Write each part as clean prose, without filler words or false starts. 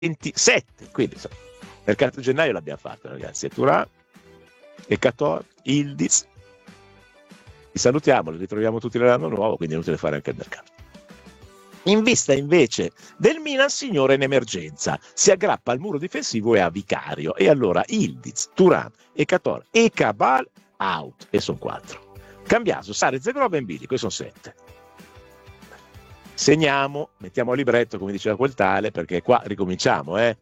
27, quindi mercato di gennaio l'abbiamo fatto, ragazzi. E Thuram, e Cator, Ildiz, li salutiamo, li ritroviamo tutti l'anno nuovo, quindi è inutile fare anche il mercato. In vista invece del Milan, signore in emergenza, si aggrappa al muro difensivo e a Vicario, e allora Ildiz, Thuram, e Cator e Cabal out, e sono 4. Cambiaso, Sare, Zegrova e Mbili, questi sono 7. Segniamo, mettiamo a libretto, come diceva quel tale, perché qua ricominciamo, Hai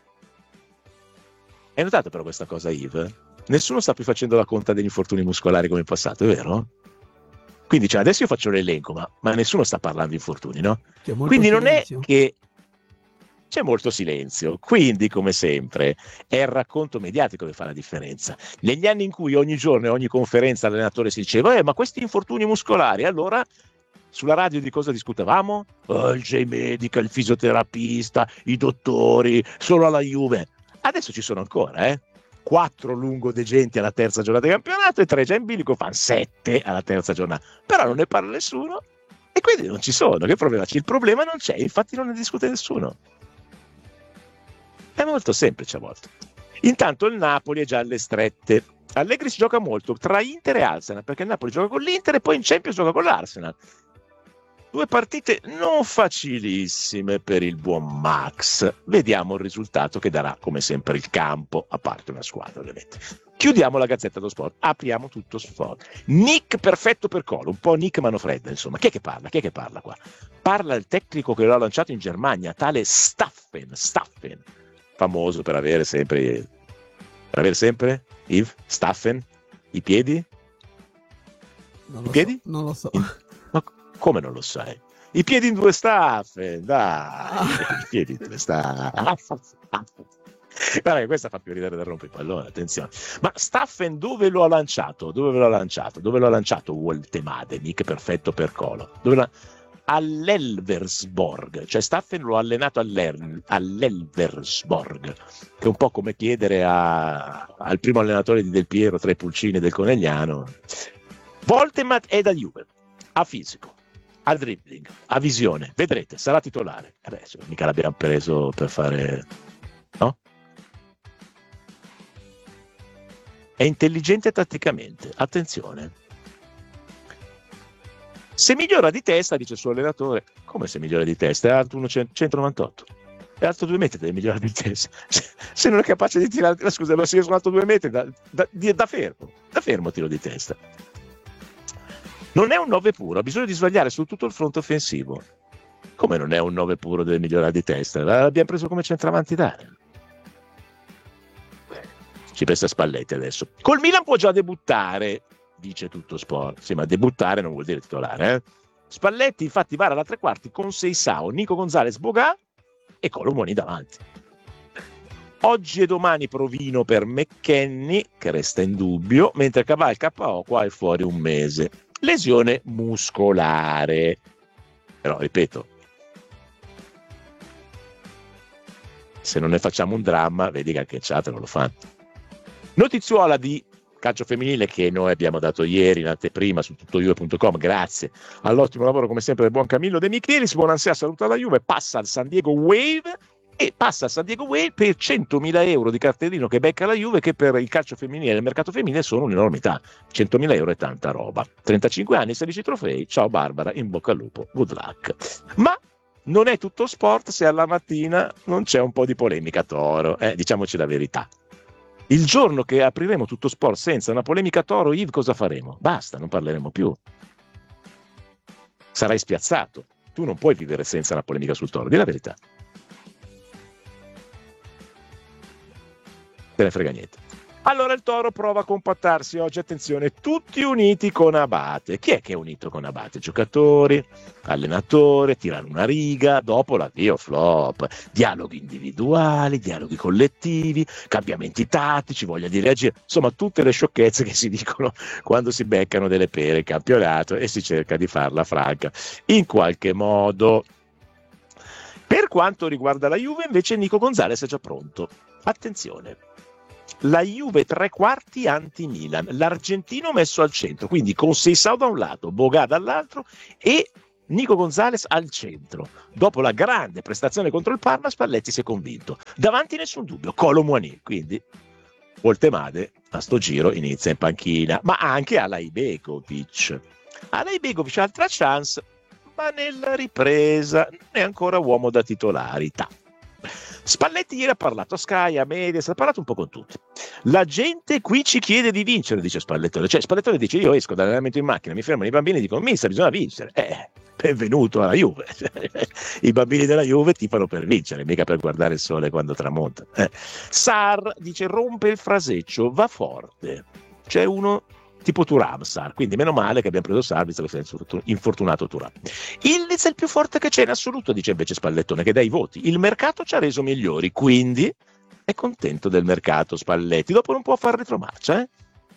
notato però questa cosa, Yves? Nessuno sta più facendo la conta degli infortuni muscolari come in passato, è vero? Quindi adesso io faccio l'elenco, ma nessuno sta parlando di infortuni, no? Quindi silenzio. Non è che c'è molto silenzio, quindi come sempre è il racconto mediatico che fa la differenza. Negli anni in cui ogni giorno e ogni conferenza l'allenatore si diceva ma questi infortuni muscolari, allora sulla radio di cosa discutevamo? Il J-Medica, il fisioterapista, i dottori, solo alla Juve. Adesso ci sono ancora, 4 lungodegenti alla terza giornata di campionato e 3 già in bilico, fanno 7 alla terza giornata. Però non ne parla nessuno e quindi non ci sono. Che problema c'è? Il problema non c'è, infatti non ne discute nessuno. È molto semplice a volte. Intanto il Napoli è già alle strette. Allegri si gioca molto tra Inter e Arsenal, perché il Napoli gioca con l'Inter e poi in Champions gioca con l'Arsenal. 2 partite non facilissime per il buon Max. Vediamo il risultato che darà, come sempre, il campo, a parte una squadra, ovviamente. Chiudiamo la Gazzetta dello Sport, apriamo Tutto Sport. Nick perfetto per Colo, un po' Nick Manfred, insomma. Chi è che parla qua? Parla il tecnico che l'ha lanciato in Germania, tale Staffen, famoso per avere sempre, Yves? Staffen? I piedi? Non lo so. Ma come non lo sai? I piedi in 2 staffe, dai, i piedi in 2 staffe. Guarda che questa fa più ridere del rompipallone, attenzione. Ma Staffen dove lo ha lanciato? Dove lo ha lanciato Woltemade, Nick perfetto per Colo? All'Elversborg, cioè Staffen lo ha allenato all'Elversborg, che è un po' come chiedere al primo allenatore di Del Piero tra i pulcini del Conegliano. Woltemade è da Juve, a fisico, a dribbling, a visione, vedrete, sarà titolare. Adesso mica l'abbiamo preso per fare, no? È intelligente tatticamente, attenzione. Se migliora di testa, dice il suo allenatore, come se migliora di testa? È alto 1,198. È alto 2 metri, deve migliorare di testa. Se non è capace di tirare, scusa, ma se io sono alto 2 metri, da fermo tiro di testa. Non è un 9 puro, ha bisogno di sbagliare su tutto il fronte offensivo. Come non è un 9 puro, deve migliorare di testa? L'abbiamo preso come centravanti d'area. Ci pensa Spalletti adesso. Col Milan può già debuttare, dice Tutto Sport. Sì, ma debuttare non vuol dire titolare, Spalletti infatti vara la 3/4 con Seisao, Nico Gonzalez, Bogà e Colomoni davanti. Oggi e domani provino per McKennie, che resta in dubbio, mentre Cabal KO qua è fuori un mese. Lesione muscolare. Però, ripeto, se non ne facciamo un dramma, vedi che anche Chat non lo fa. Notizuola di calcio femminile che noi abbiamo dato ieri in anteprima su tuttojuve.com, grazie all'ottimo lavoro come sempre del buon Camillo De Michelis. Buonasera, saluta la Juve, passa al San Diego Wave per 100.000 euro di cartellino che becca la Juve, che per il calcio femminile e il mercato femminile sono un'enormità. 100.000 euro è tanta roba. 35 anni, 16 trofei, ciao Barbara, in bocca al lupo, good luck. Ma non è tutto sport se alla mattina non c'è un po' di polemica Toro, diciamoci la verità. Il giorno che apriremo Tutto Sport senza una polemica Toro, Yves, cosa faremo? Basta, non parleremo più. Sarai spiazzato. Tu non puoi vivere senza una polemica sul Toro, di la verità. Te ne frega niente. Allora il Toro prova a compattarsi oggi, attenzione, tutti uniti con Abate. Chi è che è unito con Abate? Giocatori, allenatore, tirare una riga, dopo l'addio flop, dialoghi individuali, dialoghi collettivi, cambiamenti tattici, voglia di reagire, insomma tutte le sciocchezze che si dicono quando si beccano delle pere in campionato e si cerca di farla franca in qualche modo. Per quanto riguarda la Juve invece Nico Gonzalez è già pronto. Attenzione. La Juve 3/4 anti-Milan, l'argentino messo al centro, quindi con Seisao da un lato, Bogà dall'altro e Nico Gonzalez al centro. Dopo la grande prestazione contro il Parma, Spalletti si è convinto. Davanti nessun dubbio, Kolo Muani. Quindi Voltemade a sto giro inizia in panchina, ma anche Alaibegovic. Alaibegovic ha altra chance, ma nella ripresa non è ancora uomo da titolarità. Spalletti ieri ha parlato a Sky, a Mediaset, ha parlato un po' con tutti. La gente qui ci chiede di vincere, dice Spallettone. Cioè Spallettone dice: io esco dall'allenamento in macchina, mi fermano i bambini e dicono: mister, bisogna vincere. Benvenuto alla Juve. I bambini della Juve tifano per vincere, mica per guardare il sole quando tramonta. Sar dice: rompe il fraseccio, va forte. C'è uno tipo Thuram, Sar, quindi meno male che abbiamo preso Sar, visto che si è infortunato Thuram. Ildiz è il più forte che c'è in assoluto, dice invece Spallettone, che dà i voti. Il mercato ci ha reso migliori, quindi è contento del mercato Spalletti. Dopo non può fare retromarcia,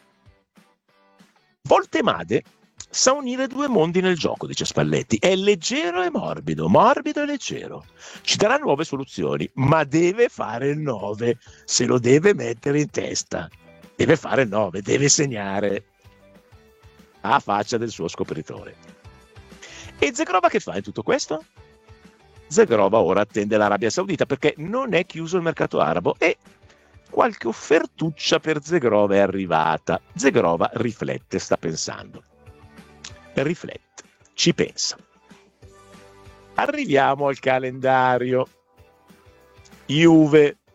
Voltemade sa unire due mondi nel gioco, dice Spalletti. È leggero e morbido, morbido e leggero. Ci darà nuove soluzioni, ma deve fare il 9, se lo deve mettere in testa. Deve fare il 9, deve segnare a faccia del suo scopritore. E Zegrova che fa in tutto questo? Zegrova ora attende l'Arabia Saudita perché non è chiuso il mercato arabo e qualche offertuccia per Zegrova è arrivata. Zegrova riflette, sta pensando. Riflette, ci pensa. Arriviamo al calendario. Juve,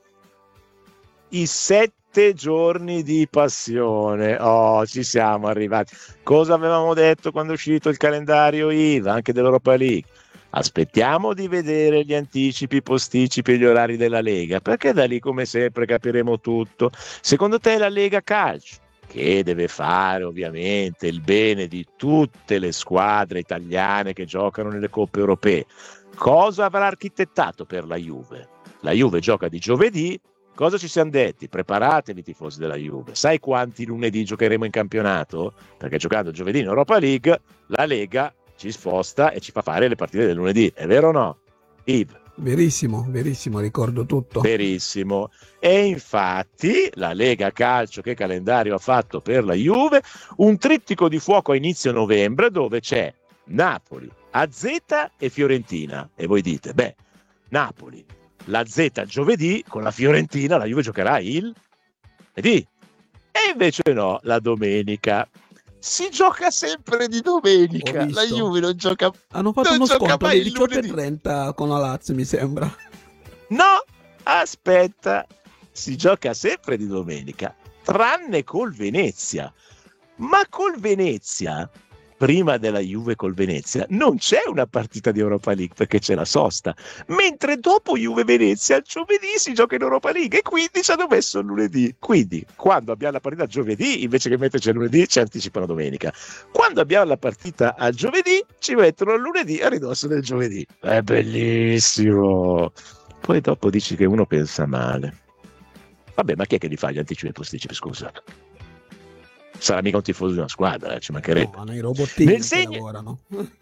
i 7 giorni di passione. Oh, ci siamo arrivati. Cosa avevamo detto quando è uscito il calendario IVA, anche dell'Europa League? Aspettiamo di vedere gli anticipi, posticipi e gli orari della Lega, perché da lì come sempre capiremo tutto. Secondo te la Lega Calcio, che deve fare ovviamente il bene di tutte le squadre italiane che giocano nelle coppe europee, cosa avrà architettato per la Juve? La Juve gioca di giovedì. Cosa ci siamo detti? Preparatevi tifosi della Juve. Sai quanti lunedì giocheremo in campionato? Perché giocando giovedì in Europa League, la Lega ci sposta e ci fa fare le partite del lunedì. È vero o no? Yves? Verissimo, verissimo, ricordo tutto. Verissimo. E infatti la Lega Calcio che calendario ha fatto per la Juve? Un trittico di fuoco a inizio novembre dove c'è Napoli, AZ e Fiorentina. E voi dite, beh, Napoli, la Z giovedì, con la Fiorentina la Juve giocherà il lunedì. E invece no, la domenica. Si gioca sempre di domenica. La Juve non gioca. Hanno fatto uno sconto alle 18:30 con la Lazio, mi sembra. No, aspetta. Si gioca sempre di domenica, tranne col Venezia. Ma col Venezia, prima della Juve col Venezia, non c'è una partita di Europa League perché c'è la sosta. Mentre dopo Juve-Venezia, giovedì si gioca in Europa League e quindi ci hanno messo il lunedì. Quindi, quando abbiamo la partita giovedì, invece che metterci il lunedì, ci anticipano domenica. Quando abbiamo la partita al giovedì, ci mettono il lunedì a ridosso del giovedì. È bellissimo. Poi dopo dici che uno pensa male. Vabbè, ma chi è che li fa gli anticipi e posticipi, scusa? Sarà mica un tifoso di una squadra, ci mancherebbe. No, i robottini che lavorano.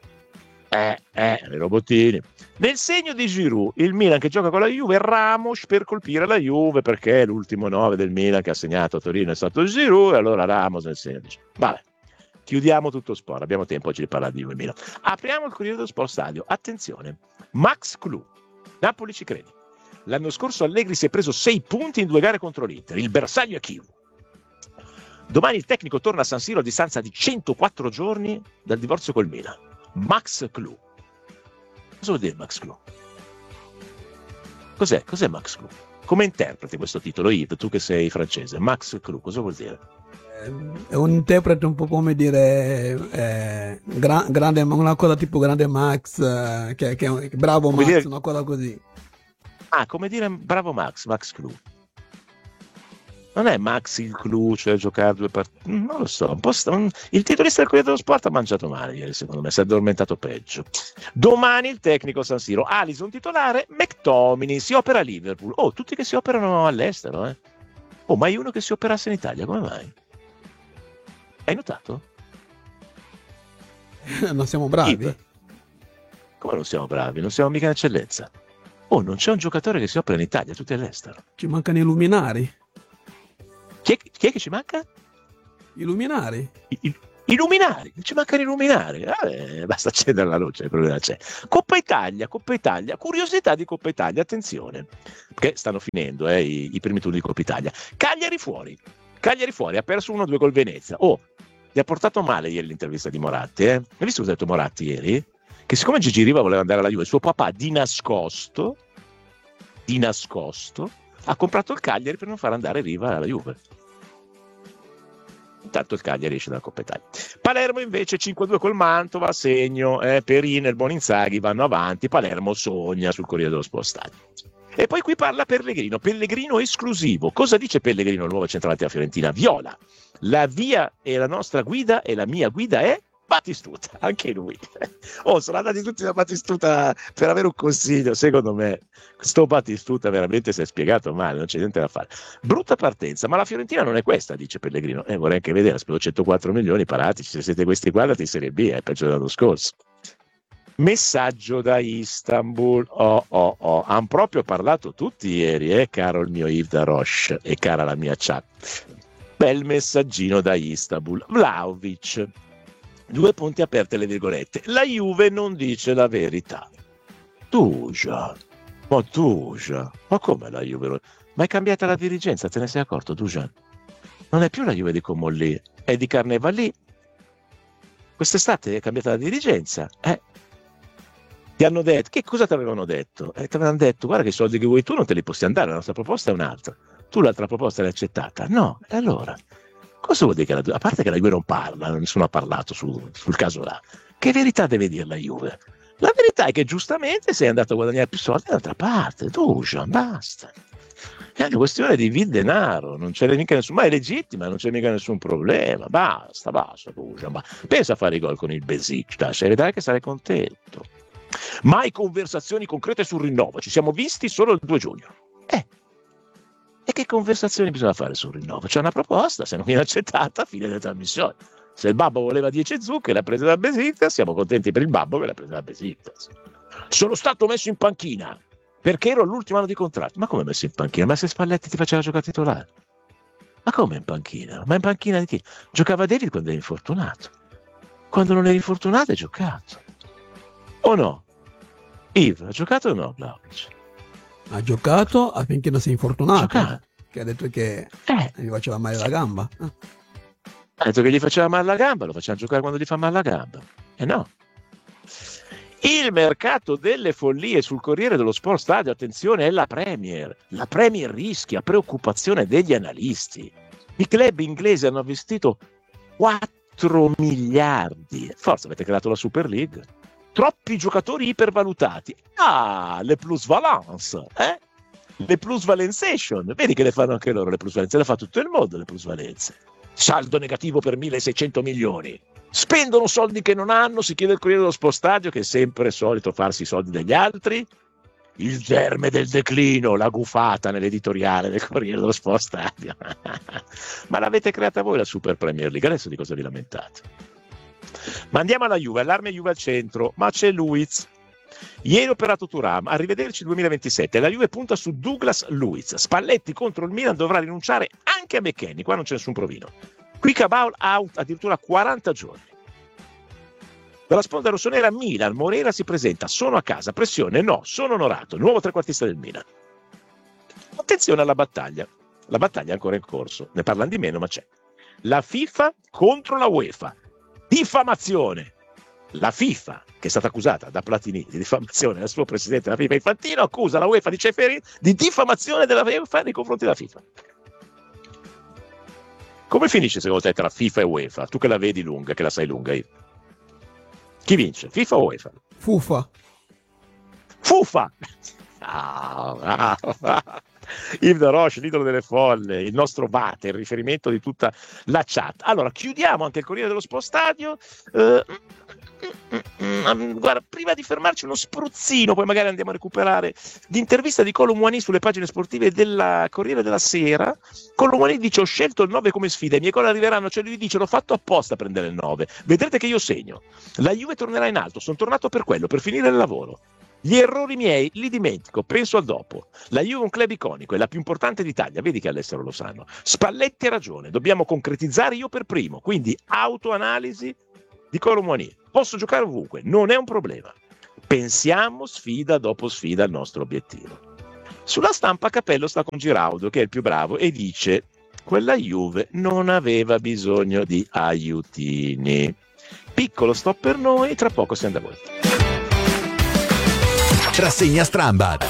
I robottini. Nel segno di Giroud, il Milan che gioca con la Juve, Ramos per colpire la Juve, perché l'ultimo 9 del Milan che ha segnato a Torino è stato Giroud, e allora Ramos nel segno di Giroud. Vabbè, chiudiamo tutto sport, abbiamo tempo oggi di parlare di Juve e Milan. Apriamo il Corriere dello Sport Stadio. Attenzione, Max Clou, Napoli ci credi. L'anno scorso Allegri si è preso 6 punti in 2 gare contro l'Inter, il bersaglio è Kiev. Domani il tecnico torna a San Siro a distanza di 104 giorni dal divorzio col Milan. Max Clou. Cosa vuol dire Max Clou? Cos'è Max Clou? Come interpreti questo titolo, Yves, tu che sei francese? Max Clou, cosa vuol dire? È un interprete un po' come dire grande, una cosa tipo grande Max, che bravo come Max, dire, una cosa così. Ah, come dire bravo Max Clou. Non è Max il clou, cioè giocare 2 partite, non lo so, il titolista del Corriere dello Sport ha mangiato male ieri, secondo me, si è addormentato peggio. Domani il tecnico San Siro, Alisson titolare, McTominay, si opera a Liverpool. Oh, tutti che si operano all'estero, eh? Oh, mai uno che si operasse in Italia, come mai? Hai notato? Non siamo bravi? Yves. Come non siamo bravi? Non siamo mica in eccellenza. Oh, non c'è un giocatore che si opera in Italia, tutti all'estero. Ci mancano i luminari. Chi è che ci manca? I luminari. I I luminari, ci mancano i luminari, basta accendere la luce, il problema c'è. Coppa Italia, curiosità di Coppa Italia, attenzione, perché stanno finendo i primi turni di Coppa Italia. Cagliari fuori, ha perso 1-2 col Venezia. Gli ha portato male ieri l'intervista di Moratti, Hai visto cosa ha detto Moratti ieri? Che siccome Gigi Riva voleva andare alla Juve, suo papà di nascosto, ha comprato il Cagliari per non far andare Riva alla Juve. Intanto il Cagliari esce dalla Coppa Italia. Palermo invece 5-2 col Mantova, segno, Perin e il buon Inzaghi vanno avanti, Palermo sogna sul Corriere dello Sport Stadio. E poi qui parla Pellegrino esclusivo. Cosa dice Pellegrino, il nuovo centravanti della Fiorentina? Viola, la via è la nostra guida e la mia guida è Battistuta, anche lui. Sono andati tutti da Battistuta per avere un consiglio. Secondo me sto Battistuta veramente si è spiegato male, non c'è niente da fare. Brutta partenza, ma la Fiorentina non è questa, dice Pellegrino. Vorrei anche vedere, speso 104 milioni paratici, se siete questi qua andate in Serie B, è peggio dell'anno scorso. Messaggio da Istanbul. Han proprio parlato tutti ieri, caro il mio Yves da Roche e cara la mia chat. Bel messaggino da Istanbul. Vlahovic, 2 punti aperte le virgolette. La Juve non dice la verità. Dujan, ma come la Juve? Ma è cambiata la dirigenza, te ne sei accorto, Dujan? Non è più la Juve di Comolli, è di Carnevali. Quest'estate è cambiata la dirigenza, Ti hanno detto, che cosa ti avevano detto? Ti avevano detto, guarda che i soldi che vuoi tu non te li posso andare, la nostra proposta è un'altra. Tu l'altra proposta l'hai accettata? No, e allora? Cosa vuol dire che a parte che la Juve non parla, nessuno ha parlato sul caso là, che verità deve dire la Juve? La verità è che giustamente sei andato a guadagnare più soldi dall'altra parte, Dujan, basta. È anche questione di denaro, non c'è mica nessun, ma è legittima, non c'è mica nessun problema, basta, Dujan, pensa a fare i gol con il Besiktas, vedrai che sarai contento. Mai conversazioni concrete sul rinnovo, ci siamo visti solo il 2 giugno. E che conversazioni bisogna fare sul rinnovo? C'è una proposta, se non viene accettata, fine della trasmissione. Se il babbo voleva 10 zucche e l'ha presa da Besiktas, siamo contenti per il babbo che l'ha presa da Besiktas. Sono stato messo in panchina perché ero all'ultimo anno di contratto. Ma come messo in panchina? Ma se Spalletti ti faceva giocare titolare? Ma come in panchina? Ma in panchina di chi? Giocava David quando eri infortunato. Quando non eri infortunato hai giocato. O no? Yves, ha giocato o no, Vlahovic? Ha giocato affinché non si è infortunato. Giocato. Che ha detto che gli faceva male la gamba. Ha detto che gli faceva male la gamba, lo facciamo giocare quando gli fa male la gamba. No. Il mercato delle follie sul Corriere dello Sport Stadio, attenzione, è la Premier. La Premier rischia, preoccupazione degli analisti. I club inglesi hanno investito 4 miliardi. Forza, avete creato la Super League. Troppi giocatori ipervalutati. Le plusvalence, le plusvalenzation. Vedi che le fanno anche loro le plusvalenze, le fa tutto il mondo le plusvalenze. Saldo negativo per 1.600 milioni. Spendono soldi che non hanno, si chiede il Corriere dello Sport Stadio, che è sempre solito farsi i soldi degli altri. Il germe del declino, la gufata nell'editoriale del Corriere dello Sport Stadio. Ma l'avete creata voi la Super Premier League, adesso di cosa vi lamentate? Ma andiamo alla Juve, allarme Juve al centro, ma c'è Luiz. Ieri operato Thuram, arrivederci 2027, la Juve punta su Douglas Luiz. Spalletti contro il Milan dovrà rinunciare anche a McKennie, qua non c'è nessun provino. Qui Cabal out addirittura 40 giorni. Dalla sponda rossonera Milan, Moreira si presenta, sono a casa, pressione, no, sono onorato, nuovo trequartista del Milan. Attenzione alla battaglia, la battaglia è ancora in corso, ne parlano di meno ma c'è. La FIFA contro la UEFA, diffamazione. La FIFA, che è stata accusata da Platini di diffamazione del suo presidente della FIFA Infantino, accusa la UEFA di Ceferin di diffamazione della UEFA nei confronti della FIFA. Come finisce secondo te tra FIFA e UEFA? Tu che la vedi lunga, che la sai lunga. Io. Chi vince? FIFA o UEFA? Fufa. Yves da Roche, l'idolo delle folle, il nostro Vate, il riferimento di tutta la chat. Allora, chiudiamo anche il Corriere dello Sport Stadio. Guarda, prima di fermarci uno spruzzino, poi magari andiamo a recuperare l'intervista di Kolo Muani sulle pagine sportive della Corriere della Sera. Kolo Muani dice: ho scelto il 9 come sfida, i miei gol arriveranno, cioè lui dice l'ho fatto apposta a prendere il 9, vedrete che io segno, la Juve tornerà in alto, sono tornato per quello, per finire il lavoro. Gli errori miei li dimentico, penso al dopo. La Juve è un club iconico, è la più importante d'Italia, vedi che all'estero lo sanno. Spalletti ha ragione, dobbiamo concretizzare io per primo, quindi autoanalisi di Kolo Muani. Posso giocare ovunque, non è un problema. Pensiamo sfida dopo sfida al nostro obiettivo. Sulla stampa Capello sta con Giraudo, che è il più bravo, e dice: quella Juve non aveva bisogno di aiutini. Piccolo stop per noi, tra poco siamo da voi. Rassegna Strambad.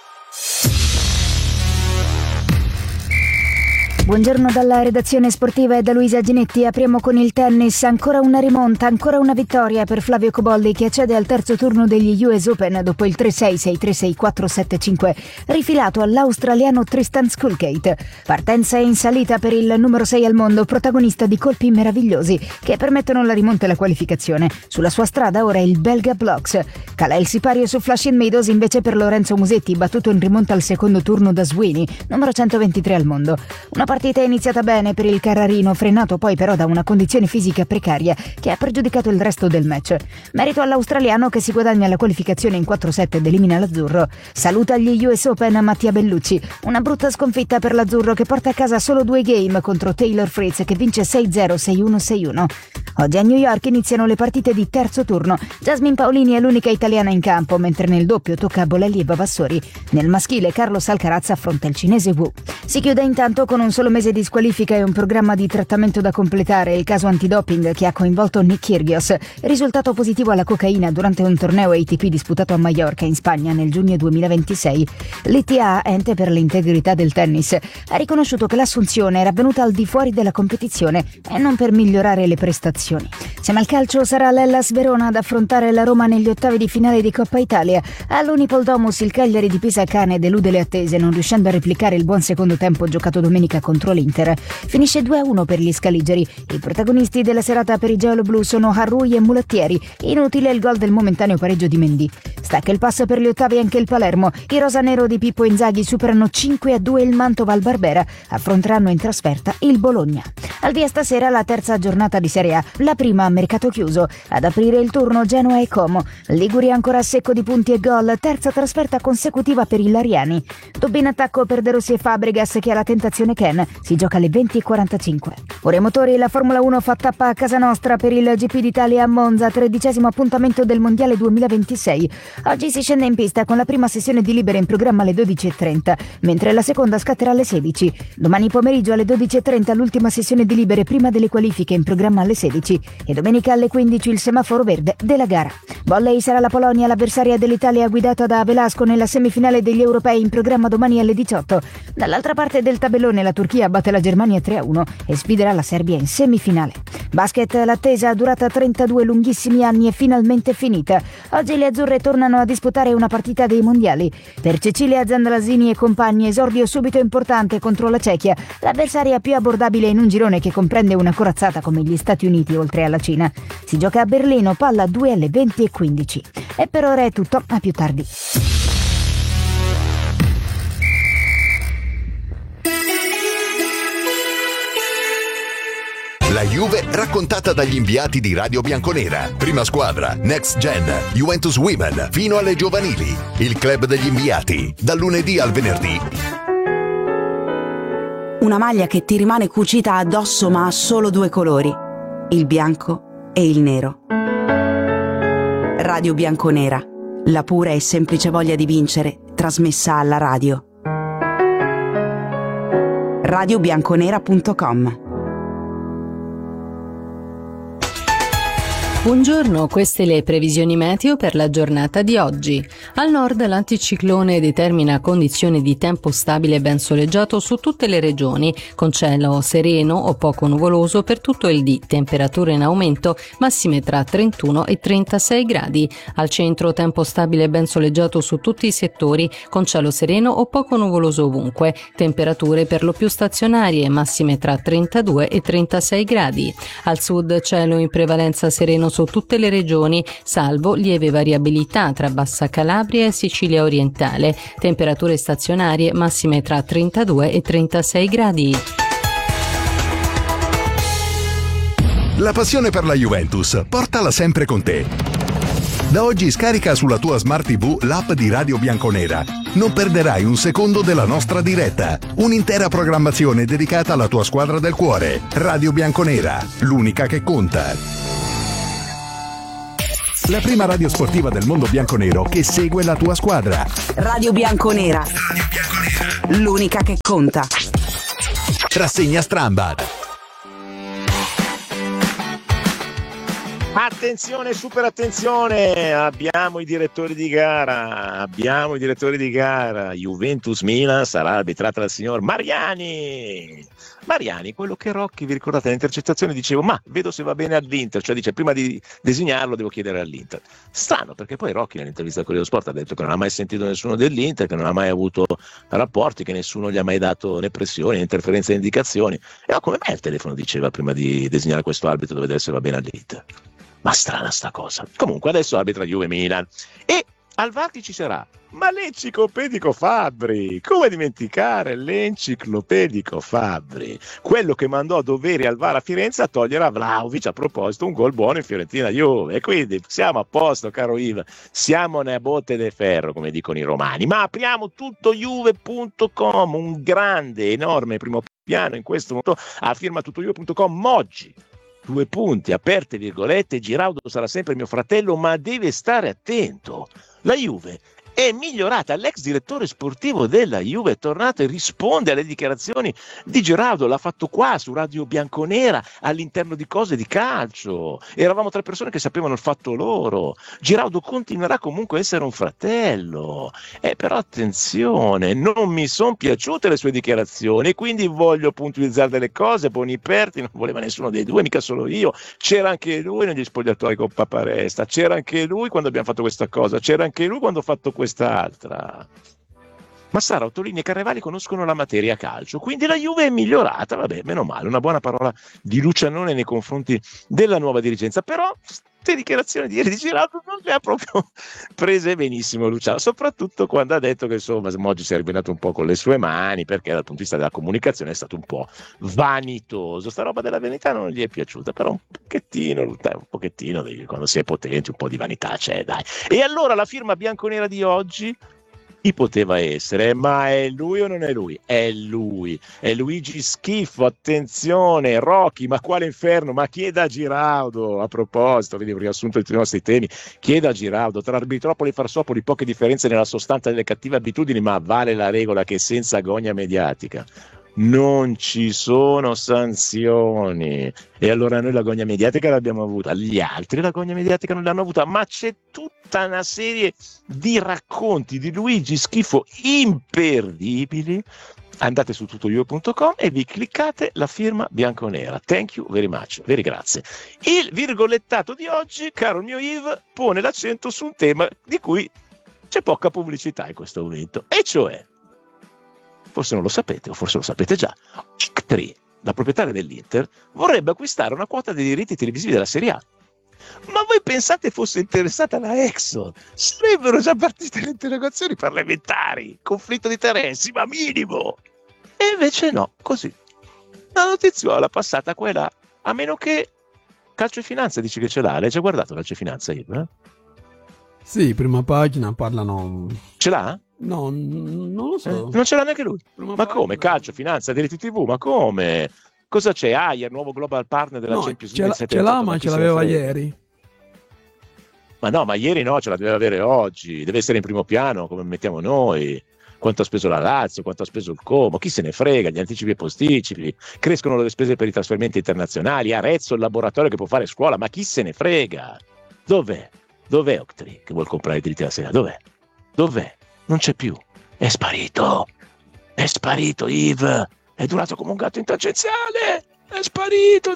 Buongiorno dalla redazione sportiva e da Luisa Ginetti. Apriamo con il tennis. Ancora una rimonta, ancora una vittoria per Flavio Cobolli, che accede al terzo turno degli US Open dopo il 3-6, 6-3, 6-4, 7-5 rifilato all'australiano Tristan Skulgate. Partenza in salita per il numero 6 al mondo, protagonista di colpi meravigliosi che permettono la rimonta e la qualificazione. Sulla sua strada ora il belga Blocks. Cala il sipario su Flushing Meadows invece per Lorenzo Musetti, battuto in rimonta al secondo turno da Sweeney, numero 123 al mondo. Una partita è iniziata bene per il Carrarino, frenato poi però da una condizione fisica precaria che ha pregiudicato il resto del match. Merito all'australiano, che si guadagna la qualificazione in 4-7 ed elimina l'azzurro. Saluta gli US Open Mattia Bellucci. Una brutta sconfitta per l'azzurro, che porta a casa solo 2 game contro Taylor Fritz, che vince 6-0, 6-1, 6-1. Oggi a New York iniziano le partite di terzo turno. Jasmine Paolini è l'unica italiana in campo, mentre nel doppio tocca a Bolelli e Bavassori. Nel maschile Carlos Alcaraz affronta il cinese Wu. Si chiude intanto con un solo mese di squalifica e un programma di trattamento da completare, il caso antidoping che ha coinvolto Nick Kyrgios, risultato positivo alla cocaina durante un torneo ATP disputato a Maiorca in Spagna nel giugno 2026. L'ITA, ente per l'integrità del tennis, ha riconosciuto che l'assunzione era avvenuta al di fuori della competizione e non per migliorare le prestazioni. Siamo al calcio, sarà l'Hellas Verona ad affrontare la Roma negli ottavi di finale di Coppa Italia. All'Unipol Domus il Cagliari di Pisa Cane delude le attese, non riuscendo a replicare il buon secondo tempo giocato domenica contro l'Inter. Finisce 2-1 per gli scaligeri. I protagonisti della serata per i giallo-blu sono Harrui e Mulattieri. Inutile il gol del momentaneo pareggio di Mendy. Stacca il passo per gli ottavi anche il Palermo. I rosanero di Pippo Inzaghi superano 5-2 il Mantova al Barbera. Affronteranno in trasferta il Bologna. Al via stasera la terza giornata di Serie A, la prima a mercato chiuso. Ad aprire il turno Genoa e Como. Liguria ancora a secco di punti e gol, terza trasferta consecutiva per i Lariani. Dubbi in attacco per De Rossi e Fabregas, che ha la tentazione Ken. Si gioca alle 20:45. Ora i motori, la Formula 1 fa tappa a casa nostra per il GP d'Italia a Monza, 13° appuntamento del Mondiale 2026. Oggi si scende in pista con la prima sessione di libere in programma alle 12:30, mentre la seconda scatterà alle 16. Domani pomeriggio alle 12:30 l'ultima sessione di libere prima delle qualifiche in programma alle 16 e domenica alle 15 il semaforo verde della gara. Volley sarà la Polonia l'avversaria dell'Italia guidata da Velasco nella semifinale degli europei in programma domani alle 18. Dall'altra parte del tabellone la Turchia batte la Germania 3-1 e sfiderà la Serbia in semifinale. Basket, l'attesa durata 32 lunghissimi anni è finalmente finita. Oggi le azzurre tornano a disputare una partita dei mondiali. Per Cecilia Zandalasini e compagni, esordio subito importante contro la Cechia, l'avversaria più abbordabile in un girone che comprende una corazzata come gli Stati Uniti oltre alla Cina. Si gioca a Berlino, palla 2 alle 20:15. E per ora è tutto, a più tardi. La Juve raccontata dagli inviati di Radio Bianconera. Prima squadra, Next Gen, Juventus Women, fino alle giovanili. Il club degli inviati, dal lunedì al venerdì. Una maglia che ti rimane cucita addosso ma ha solo 2 colori, il bianco e il nero. Radio Bianconera, la pura e semplice voglia di vincere, trasmessa alla radio. radiobianconera.com. Buongiorno, queste le previsioni meteo per la giornata di oggi. Al nord l'anticiclone determina condizioni di tempo stabile e ben soleggiato su tutte le regioni, con cielo sereno o poco nuvoloso per tutto il dì, temperature in aumento, massime tra 31 e 36 gradi. Al centro tempo stabile e ben soleggiato su tutti i settori, con cielo sereno o poco nuvoloso ovunque, temperature per lo più stazionarie, massime tra 32 e 36 gradi. Al sud cielo in prevalenza sereno su tutte le regioni, salvo lieve variabilità tra Bassa Calabria e Sicilia orientale, temperature stazionarie massime tra 32 e 36 gradi. La passione per la Juventus, portala sempre con te. Da oggi scarica sulla tua Smart TV l'app di Radio Bianconera. Non perderai un secondo della nostra diretta. Un'intera programmazione dedicata alla tua squadra del cuore. Radio Bianconera, l'unica che conta. La prima radio sportiva del mondo bianconero che segue la tua squadra. Radio Bianconera. L'unica che conta. Rassegna Strambad. Attenzione, super attenzione, abbiamo i direttori di gara. Juventus Milan sarà arbitrata dal signor Mariani, quello che Rocchi, vi ricordate l'intercettazione, dicevo ma vedo se va bene all'Inter, cioè dice prima di designarlo devo chiedere all'Inter. Strano, perché poi Rocchi nell'intervista al Corriere dello Sport ha detto che non ha mai sentito nessuno dell'Inter, che non ha mai avuto rapporti, che nessuno gli ha mai dato né pressioni né interferenze né indicazioni. E come mai il telefono diceva prima di designare questo arbitro dove vedere se va bene all'Inter? Ma strana sta cosa. Comunque adesso arbitra Juve Milan e al VAR ci sarà ma l'enciclopedico Fabbri. Come dimenticare l'enciclopedico Fabbri, quello che mandò a doveri al VAR a Firenze a togliere a Vlahovic a proposito un gol buono in Fiorentina Juve. E quindi siamo a posto, caro Iva, siamo nella botte de ferro, come dicono i romani. Ma apriamo tutto juve.com, un grande, enorme primo piano in questo momento a firma tuttojuve.com. Moggi, 2 punti, aperte virgolette, Giraudo sarà sempre mio fratello, ma deve stare attento. La Juve è migliorata, l'ex direttore sportivo della Juve è tornato e risponde alle dichiarazioni di Giraudo, l'ha fatto qua su Radio Bianconera all'interno di Cose di Calcio, eravamo 3 persone che sapevano il fatto loro. Giraudo continuerà comunque a essere un fratello, però attenzione, non mi sono piaciute le sue dichiarazioni e quindi voglio puntualizzare delle cose. Boniperti non voleva nessuno dei due, mica solo io, c'era anche lui negli spogliatoi con Paparesta, c'era anche lui quando abbiamo fatto questa cosa, c'era anche lui quando ho fatto quest'altra. Massara, Ottolini e Carnevali conoscono la materia calcio, quindi la Juve è migliorata, vabbè, meno male, una buona parola di Lucianone nei confronti della nuova dirigenza, però queste dichiarazioni di ieri di Giraudo non le ha proprio prese benissimo Luciano, soprattutto quando ha detto che insomma Moggi si è rivelato un po' con le sue mani, perché dal punto di vista della comunicazione è stato un po' vanitoso. Sta roba della vanità non gli è piaciuta, però un pochettino quando si è potenti un po' di vanità c'è, dai. E allora la firma bianconera di oggi chi poteva essere? Ma è lui o non è lui? È lui, è Luigi Schifo, attenzione, Rocchi, ma quale inferno? Ma chieda a Giraudo, a proposito, vedi un riassunto di tutti i nostri temi, chieda a Giraudo, tra Arbitropoli e Farsopoli poche differenze nella sostanza delle cattive abitudini, ma vale la regola che senza agonia mediatica non ci sono sanzioni. E allora noi l'agonia mediatica l'abbiamo avuta, gli altri l'agonia mediatica non l'hanno avuta, ma c'è tutta una serie di racconti di Luigi Schifo imperdibili. Andate su tuttojuve.com e vi cliccate la firma bianconera. Thank you very much, very grazie. Il virgolettato di oggi, caro mio Yves, pone l'accento su un tema di cui c'è poca pubblicità in questo momento, e cioè, forse non lo sapete o forse lo sapete già, Ictri, la proprietaria dell'Inter, vorrebbe acquistare una quota dei diritti televisivi della Serie A. Ma voi pensate fosse interessata la Exxon? Sarebbero già partite le interrogazioni parlamentari, conflitto di interessi, ma minimo. E invece no, così. Una notiziola passata qua e là, a meno che Calcio e Finanza dice che ce l'ha. L'hai già guardato Calcio e Finanza, Yves? Sì, prima pagina parlano. Ce l'ha? No, non lo so. Non ce l'ha neanche lui. Prima Ma pagina. come? Calcio, Finanza, diritti TV, ma come? Cosa c'è? Ayer, nuovo global partner della No, Champions League. ce l'ha, ma ce l'aveva ieri. Ma no, ma ieri no, ce la deve avere oggi. Deve essere in primo piano, come mettiamo noi. Quanto ha speso la Lazio, quanto ha speso il Como, chi se ne frega, gli anticipi e posticipi, crescono le spese per i trasferimenti internazionali, Arezzo il laboratorio che può fare scuola, ma chi se ne frega? Dov'è Octri che vuol comprare i diritti della Serie A? Dov'è? Non c'è più, è sparito, Yves, è durato come un gatto in tangenziale, è sparito,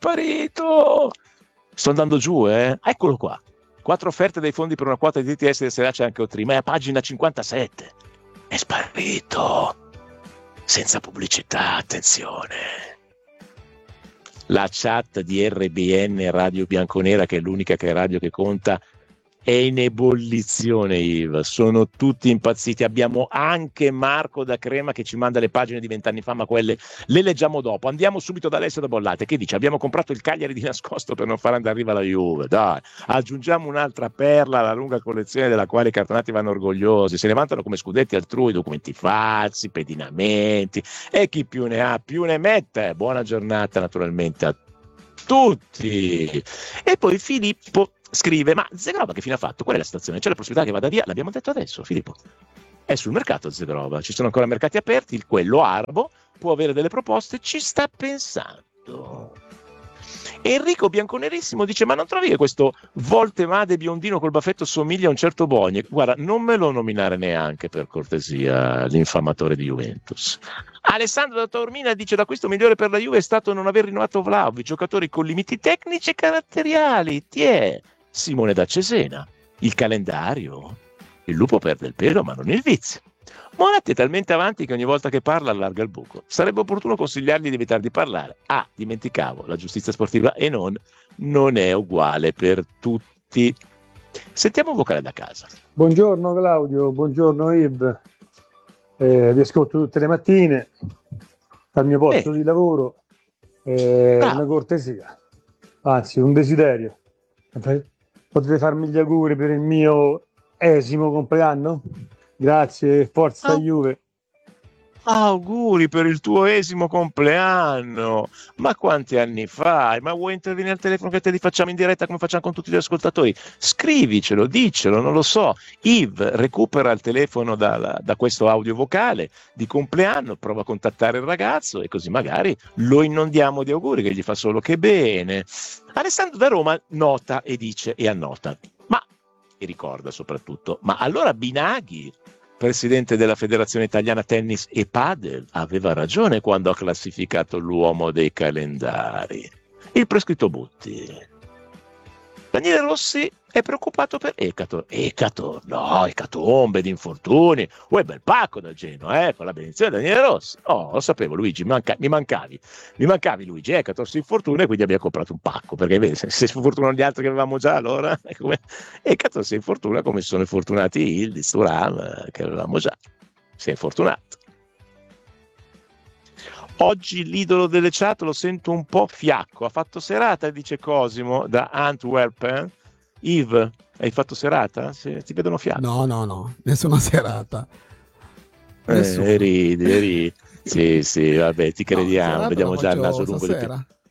sto andando giù, eccolo qua, 4 offerte dei fondi per una quota di diritti della Serie A, c'è anche Octri, ma è a pagina 57. È sparito, senza pubblicità, attenzione. La chat di RBN Radio Bianconera, che è l'unica che è radio che conta, è in ebollizione, Yves, sono tutti impazziti. Abbiamo anche Marco da Crema che ci manda le pagine di 20 anni fa, ma quelle le leggiamo dopo. Andiamo subito da Alessio da Bollate che dice: abbiamo comprato il Cagliari di nascosto per non far andare arriva la Juve, dai, aggiungiamo un'altra perla alla lunga collezione della quale i cartonati vanno orgogliosi, se ne vantano come scudetti altrui, documenti falsi, pedinamenti, e chi più ne ha più ne mette. Buona giornata naturalmente a tutti. E poi Filippo scrive: ma Zegrova che fine ha fatto? Qual è la situazione? C'è la possibilità che vada via? L'abbiamo detto adesso, Filippo. È sul mercato Zegrova, ci sono ancora mercati aperti, quello Arbo può avere delle proposte, ci sta pensando. Enrico Bianconerissimo dice: ma non trovi che questo Voltemade biondino col baffetto somiglia a un certo Bogni? Guarda, non me lo nominare neanche per cortesia, l'infamatore di Juventus. Alessandro da Taormina dice: l'acquisto migliore per la Juve è stato non aver rinnovato Vlahovic, giocatori con limiti tecnici e caratteriali. Simone da Cesena, il calendario, il lupo perde il pelo ma non il vizio. Moratti è talmente avanti che ogni volta che parla allarga il buco. Sarebbe opportuno consigliargli di evitare di parlare. Dimenticavo, la giustizia sportiva e non è uguale per tutti. Sentiamo un vocale da casa. Buongiorno Claudio, buongiorno Yves. Vi ascolto tutte le mattine dal mio posto di lavoro. Una cortesia, anzi un desiderio. Potete farmi gli auguri per il mio 10° compleanno? Grazie, forza Juve. Auguri per il tuo 10° compleanno. Ma quanti anni fai? Ma vuoi intervenire al telefono che te li facciamo in diretta come facciamo con tutti gli ascoltatori? Scrivicelo, dicelo, non lo so. Yves recupera il telefono da questo audio vocale di compleanno, prova a contattare il ragazzo e così magari lo inondiamo di auguri, che gli fa solo che bene. Alessandro da Roma nota e dice e annota, e ricorda soprattutto, ma allora Binaghi, presidente della Federazione Italiana Tennis e Padel, aveva ragione quando ha classificato l'uomo dei calendari. Il prescritto Butti. Daniele Rossi è preoccupato per Ecator, no, ecatombe di infortuni. Bel pacco da Genoa, con la benedizione di Daniele Rossi. Lo sapevo Luigi, mi mancavi Luigi, Ecator si infortuna e quindi abbiamo comprato un pacco, perché vedi, se si infortunano gli altri che avevamo già, allora Ecator si infortuna come sono infortunati Ildiz, Thuram, che avevamo già, si è infortunato. Oggi l'idolo delle chat lo sento un po' fiacco, ha fatto serata, dice Cosimo da Antwerpen. Yves, hai fatto serata? Ti vedono fiacco? No, nessuna serata. Ridi. Sì, vabbè, ti crediamo, vediamo già il naso lungo di te.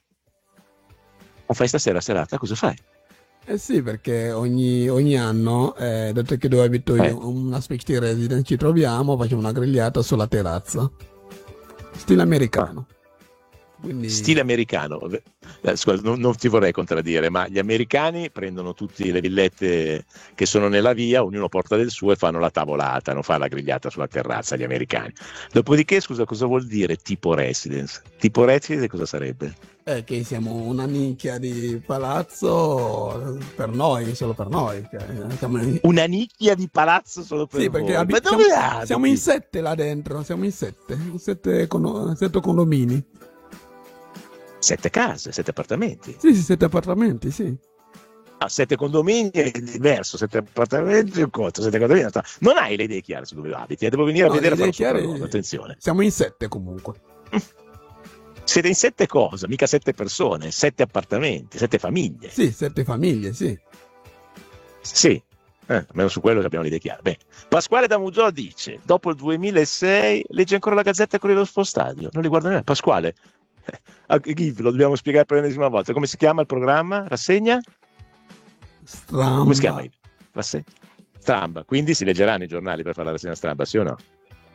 Fai stasera serata? Cosa fai? Sì, perché ogni anno, dato che dove abito io, una specie di residence, ci troviamo, facciamo una grigliata sulla terrazza. Stile americano. Quindi... Stile americano. Scusa, non ti vorrei contraddire, ma gli americani prendono tutte le villette che sono nella via, ognuno porta del suo e fanno la tavolata, non fa la grigliata sulla terrazza, gli americani. Dopodiché, scusa, cosa vuol dire tipo residence? Tipo residence cosa sarebbe? Che siamo una nicchia di palazzo per noi, solo per noi. Una nicchia di palazzo solo per voi? Sì, perché siamo in 7 là dentro, siamo in 7 condomini. 7 case, 7 appartamenti? Sì, 7 appartamenti, sì. 7 condomini è diverso, 7 appartamenti è un conto, 7 condomini. Non hai le idee chiare su dove abiti, devo venire a vedere e fare attenzione. Siamo in 7 comunque. Siete in 7 cose, mica 7 persone, 7 appartamenti, 7 famiglie. Sì, 7 famiglie, sì. Sì, almeno su quello che abbiamo l'idea chiara. Beh, Pasquale da Mugiò dice: dopo il 2006 legge ancora la Gazzetta Corriere dello Stadio. Non li guarda neanche. Pasquale, lo dobbiamo spiegare per l'ennesima volta. Come si chiama il programma? Rassegna? Stramba. Come si chiama? Rassegna? Stramba. Quindi si leggeranno i giornali per fare la rassegna stramba, sì o no?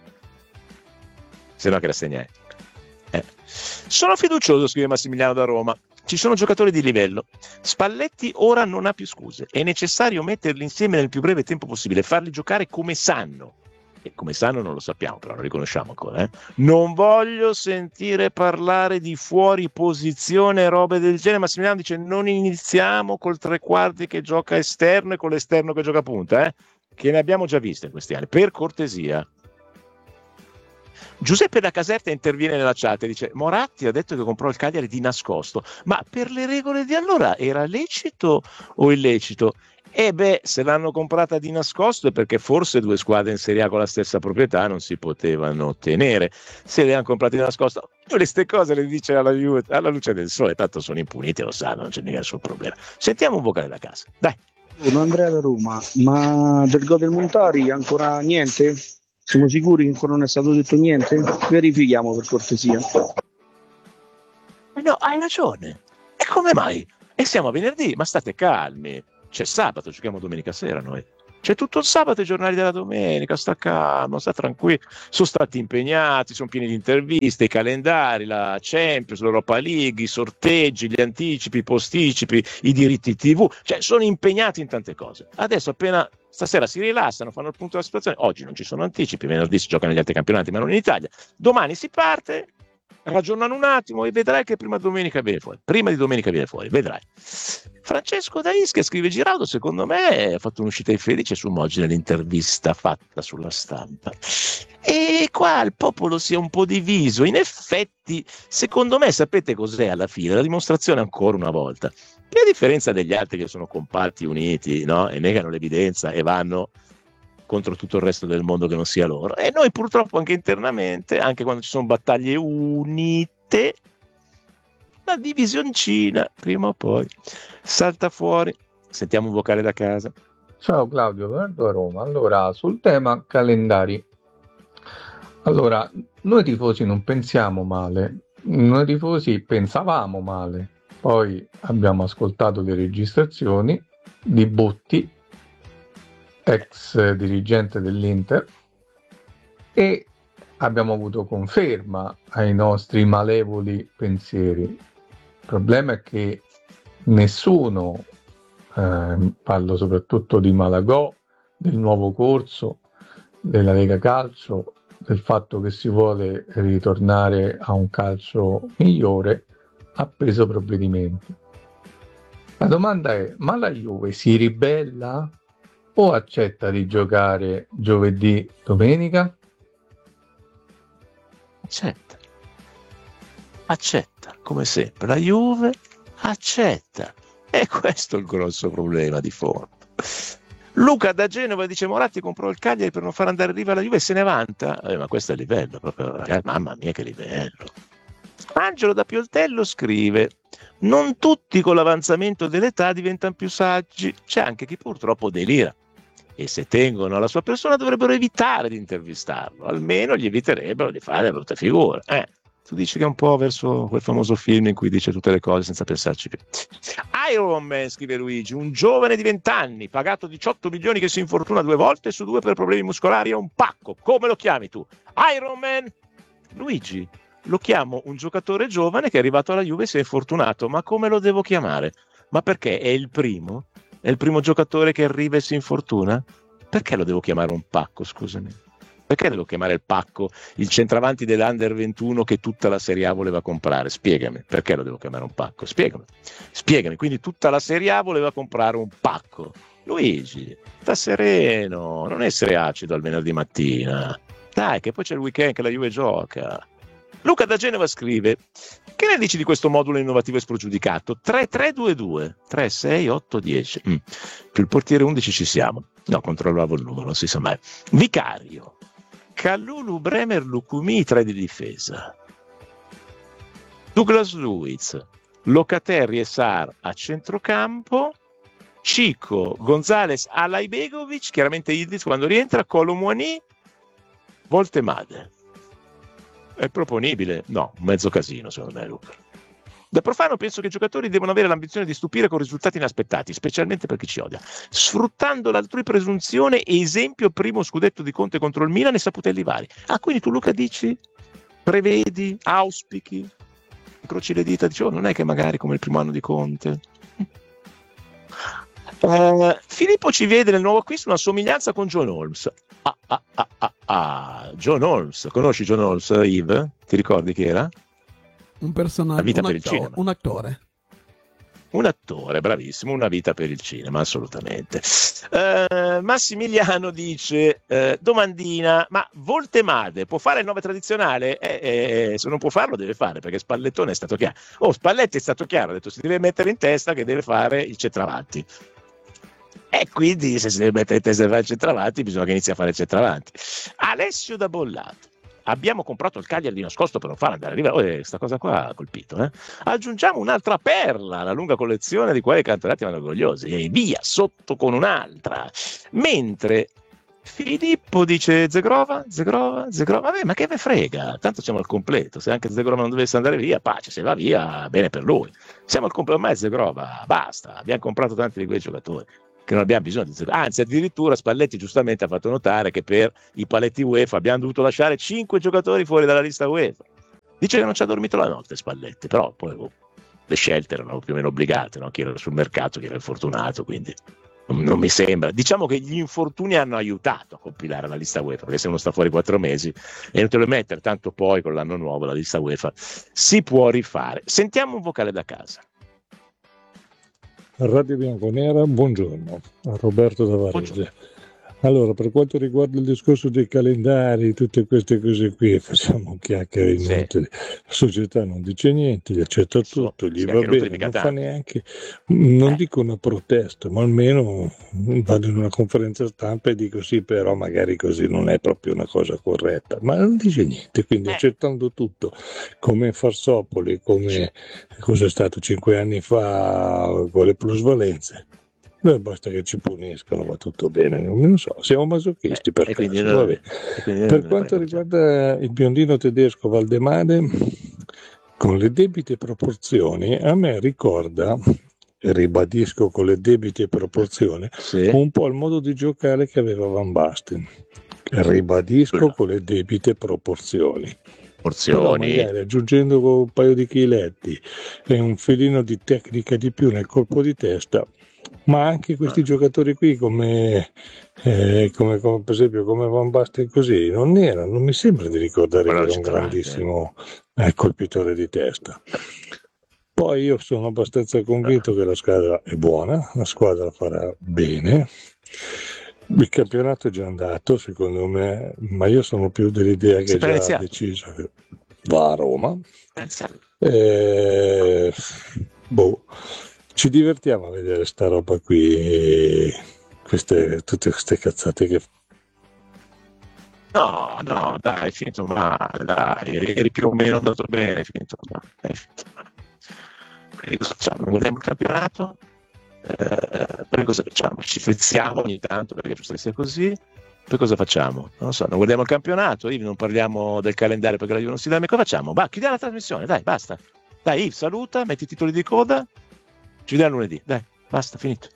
Se no che rassegna è? Sono fiducioso, scrive Massimiliano da Roma. Ci sono giocatori di livello. Spalletti ora non ha più scuse. È necessario metterli insieme nel più breve tempo possibile, farli giocare come sanno. E come sanno non lo sappiamo, però lo riconosciamo ancora. Non voglio sentire parlare di fuori posizione e robe del genere. Massimiliano dice: non iniziamo col tre quarti che gioca esterno e con l'esterno che gioca punta, che ne abbiamo già viste in questi anni. Per cortesia. Giuseppe da Caserta interviene nella chat e dice: Moratti ha detto che comprò il Cagliari di nascosto, ma per le regole di allora era lecito o illecito? Se l'hanno comprata di nascosto è perché forse 2 squadre in Serie A con la stessa proprietà non si potevano ottenere. Se le hanno comprate di nascosto, queste cose le dice alla luce del sole, tanto sono impuniti, lo sanno, non c'è mica nessun problema. Sentiamo un vocale da casa, dai. Andrea da Roma, ma del gol del Montari ancora niente? Siamo sicuri che ancora non è stato detto niente? Verifichiamo per cortesia. No, hai ragione. E come mai? E siamo a venerdì, ma state calmi. C'è sabato, giochiamo domenica sera noi. C'è tutto il sabato, i giornali della domenica, sta calmo, sta tranquillo. Sono stati impegnati, sono pieni di interviste, i calendari, la Champions, l'Europa League, i sorteggi, gli anticipi, i posticipi, i diritti TV. Cioè, sono impegnati in tante cose. Adesso appena stasera si rilassano, fanno il punto della situazione. Oggi non ci sono anticipi, venerdì si gioca negli altri campionati, ma non in Italia. Domani si parte, ragionano un attimo e vedrai che prima di domenica viene fuori, vedrai. Francesco da Ischia scrive: Giraudo secondo me ha fatto un'uscita infelice su Moggi nell'intervista fatta sulla Stampa, e qua il popolo si è un po' diviso. In effetti secondo me, sapete cos'è alla fine? La dimostrazione ancora una volta che, a differenza degli altri che sono compatti, uniti, no? E negano l'evidenza e vanno contro tutto il resto del mondo che non sia loro, e noi purtroppo anche internamente, anche quando ci sono battaglie unite, la divisioncina prima o poi salta fuori. Sentiamo un vocale da casa. Ciao Claudio, Bernardo a Roma. Allora, sul tema calendari, allora, noi tifosi non pensiamo male, noi tifosi pensavamo male, poi abbiamo ascoltato le registrazioni di Botti, ex dirigente dell'Inter, e abbiamo avuto conferma ai nostri malevoli pensieri. Il problema è che nessuno, parlo soprattutto di Malagò, del nuovo corso della Lega Calcio, del fatto che si vuole ritornare a un calcio migliore, ha preso provvedimenti. La domanda è: ma la Juve si ribella o accetta di giocare giovedì, domenica? Accetta, come sempre. La Juve accetta. E questo è il grosso problema di fondo. Luca da Genova dice: Moratti comprò il Cagliari per non far andare in riva la Juve e se ne vanta. Ma questo è il livello, proprio, ragazzi, mamma mia che livello. Angelo da Pioltello scrive: non tutti con l'avanzamento dell'età diventano più saggi, c'è anche chi purtroppo delira, e se tengono alla sua persona dovrebbero evitare di intervistarlo, almeno gli eviterebbero di fare brutte figure. Tu dici che è un po' verso quel famoso film in cui dice tutte le cose senza pensarci più. Iron Man, scrive Luigi: un giovane di 20 anni pagato 18 milioni che si infortuna 2 volte su 2 per problemi muscolari è un pacco. Come lo chiami tu? Iron Man? Luigi, lo chiamo un giocatore giovane che è arrivato alla Juve e si è infortunato. Ma come lo devo chiamare? Ma perché è il primo? È il primo giocatore che arriva e si infortuna? Perché lo devo chiamare un pacco, scusami? Perché devo chiamare il pacco il centravanti dell'Under 21 che tutta la Serie A voleva comprare? Spiegami, perché lo devo chiamare un pacco? Spiegami. Quindi tutta la Serie A voleva comprare un pacco. Luigi, sta sereno, non essere acido al venerdì mattina. Dai, che poi c'è il weekend che la Juve gioca. Luca da Genova scrive: che ne dici di questo modulo innovativo e sprogiudicato? 3-3-2-2, 3-6-8-10. Più il portiere 11 ci siamo. No, controllavo il numero, non si sa mai. Vicario, Kalulu, Bremer, Lukumi, 3 di difesa. Douglas Luiz, Locatelli e Sarr a centrocampo. Chico, Gonzalez, Alaibegovic, chiaramente Idris quando rientra, Colomouani, Voltemade. È proponibile? No, un mezzo casino secondo me, Luca. Da profano penso che i giocatori devono avere l'ambizione di stupire con risultati inaspettati, specialmente per chi ci odia, sfruttando l'altrui presunzione. Esempio, primo scudetto di Conte contro il Milan e Saputelli vari. Quindi tu, Luca, dici, prevedi, auspichi, incroci le dita, dici: non è che magari come il primo anno di Conte. Filippo ci vede nel nuovo acquisto una somiglianza con John Holmes. John Holmes, conosci John Holmes, Yves? Ti ricordi chi era? Un personaggio, un attore, bravissimo, una vita per il cinema, assolutamente. Massimiliano dice: domandina, ma Voltemade può fare il 9 tradizionale? Se non può farlo deve fare, perché Spallettone è stato chiaro. Spalletti è stato chiaro, ha detto si deve mettere in testa che deve fare il centravanti. E quindi se si deve mettere testa a fare il centravanti, bisogna che inizi a fare il centravanti. Alessio da Bollato. Abbiamo comprato il Cagliari di nascosto per non far andare a Riva. Questa cosa qua ha colpito. Aggiungiamo un'altra perla alla lunga collezione di quei campionati vanno orgogliosi. E via, sotto con un'altra. Mentre Filippo dice Zegrova. Vabbè, ma che me frega? Tanto siamo al completo. Se anche Zegrova non dovesse andare via, pace, se va via, bene per lui. Siamo al completo, ormai Zegrova, basta. Abbiamo comprato tanti di quei giocatori che non abbiamo bisogno di Zegrova. Anzi, addirittura Spalletti giustamente ha fatto notare che per i paletti UEFA abbiamo dovuto lasciare 5 giocatori fuori dalla lista UEFA. Dice che non ci ha dormito la notte Spalletti, però poi le scelte erano più o meno obbligate, no? Chi era sul mercato, chi era infortunato, quindi non mi sembra. Diciamo che gli infortuni hanno aiutato a compilare la lista UEFA, perché se uno sta fuori 4 mesi e non te lo mettere, tanto poi con l'anno nuovo la lista UEFA si può rifare. Sentiamo un vocale da casa. Radio Bianconera, buongiorno, a Roberto da Varese. Allora, per quanto riguarda il discorso dei calendari, tutte queste cose qui, facciamo chiacchiere inutili. La società non dice niente, gli accetta tutto, gli va bene, non fa neanche, non dico una protesta, ma almeno vado in una conferenza stampa e dico sì, però magari così non è proprio una cosa corretta, ma non dice niente, quindi accettando tutto, come Farsopoli, come cos'è stato 5 anni fa con le plusvalenze. Noi basta che ci puniscano, va tutto bene, non so, siamo masochisti per caso. Per quanto riguarda il biondino tedesco Valdemare, con le debite proporzioni, a me ricorda, ribadisco con le debite proporzioni, un po' il modo di giocare che aveva Van Basten. Ribadisco con le debite proporzioni. Però magari aggiungendo un paio di chiletti e un filino di tecnica di più nel colpo di testa, ma anche questi giocatori qui come per esempio come Van Basten così non mi sembra di ricordare che era un grandissimo colpitore di testa. Poi io sono abbastanza convinto che la squadra è buona, la squadra farà bene. Il campionato è già andato, secondo me, ma io sono più dell'idea che è già deciso che va a Roma. Ci divertiamo a vedere sta roba qui, tutte queste cazzate che... No, dai, è finito male, dai, eri più o meno andato bene, è finito male. Quindi cosa facciamo? Guardiamo il campionato? Poi cosa facciamo? Ci frizziamo ogni tanto perché è giusto che sia così. Poi cosa facciamo? Non lo so, non guardiamo il campionato, non parliamo del calendario perché la Juve non si dà, ma cosa facciamo? Chiudiamo la trasmissione, dai, basta. Dai, Yves, saluta, metti i titoli di coda, ci vediamo lunedì, dai, basta, finito.